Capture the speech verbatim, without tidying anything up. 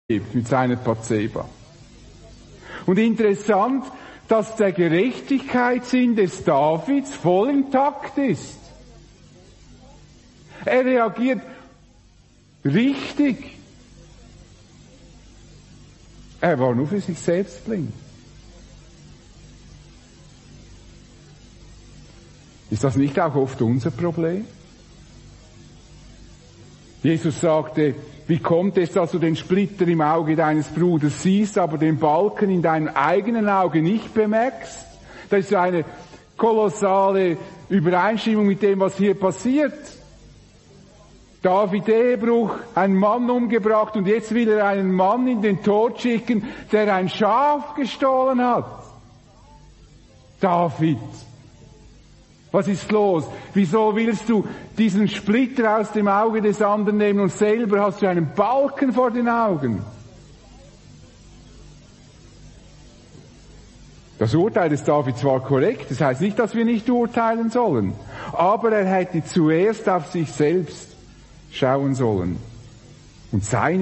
mit seiner Bathseba. Und interessant, dass der Gerechtigkeitssinn des Davids voll intakt ist. Er reagiert richtig. Er war nur für sich selbst blind. Ist das nicht auch oft unser Problem? Jesus sagte, wie kommt es, dass du den Splitter im Auge deines Bruders siehst, aber den Balken in deinem eigenen Auge nicht bemerkst? Das ist eine kolossale Übereinstimmung mit dem, was hier passiert. David Ehebruch, ein Mann umgebracht und jetzt will er einen Mann in den Tod schicken, der ein Schaf gestohlen hat. David, was ist los? Wieso willst du diesen Splitter aus dem Auge des anderen nehmen und selber hast du einen Balken vor den Augen? Das Urteil des David war korrekt, das heißt nicht, dass wir nicht urteilen sollen, aber er hätte zuerst auf sich selbst schauen sollen und seine